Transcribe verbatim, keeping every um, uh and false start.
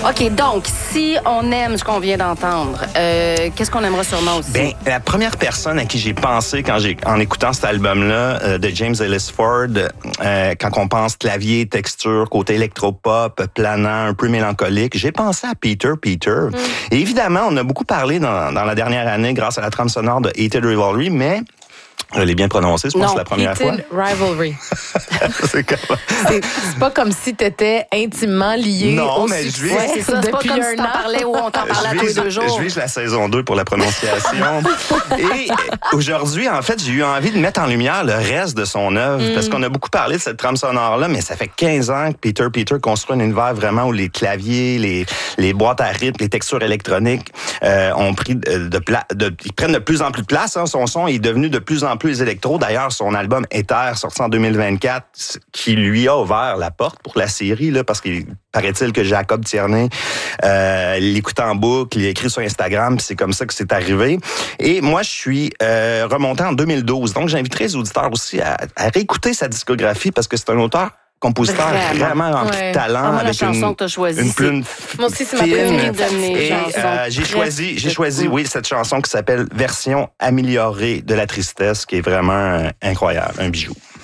OK, donc, si on aime ce qu'on vient d'entendre, euh, qu'est-ce qu'on aimerait sûrement aussi? Ben, la première personne à qui j'ai pensé quand j'ai, en écoutant cet album-là euh, de James Ellis Ford, euh, quand on pense clavier, texture, côté électropop, planant, un peu mélancolique, j'ai pensé à Peter Peter. Mm. Et évidemment, on a beaucoup parlé dans, dans la dernière année grâce à la trame sonore de Heated Rivalry, mais je l'ai bien prononcé, je pense, non, la première Heated fois. Rivalry. c'est, comme... c'est, c'est pas comme si t'étais intimement lié non, au mais succès. Je vis... ouais, c'est ça, c'est pas comme si t'en parlais ou on t'en parlait à tous les deux jours. Je vise la saison deux pour la prononciation. Et aujourd'hui, en fait, j'ai eu envie de mettre en lumière le reste de son œuvre, mm. parce qu'on a beaucoup parlé de cette trame sonore-là, mais ça fait quinze ans que Peter Peter construit un univers vraiment où les claviers, les, les boîtes à rythme, les textures électroniques euh, ont pris de, de, pla... de... Ils prennent de plus en plus de place. Hein. Son son est devenu de plus en plus électro. D'ailleurs, son album Ether, sorti en deux mille vingt-quatre, qui lui a ouvert la porte pour la série, là, parce qu'il paraît-il que Jacob Tierney euh, l'écoute en boucle, il a écrit sur Instagram, puis c'est comme ça que c'est arrivé. Et moi, je suis euh, remonté en deux mille douze. Donc, j'inviterai les auditeurs aussi à, à réécouter sa discographie, parce que c'est un auteur compositeur vraiment, vraiment rempli ouais. de talent. Ah, moi, avec la chanson une, que tu as choisie. Une plume moi aussi, c'est ma préférée de mes Et euh, j'ai choisi, j'ai choisi, oui, cette chanson qui s'appelle Version améliorée de la tristesse, qui est vraiment euh, incroyable, un bijou.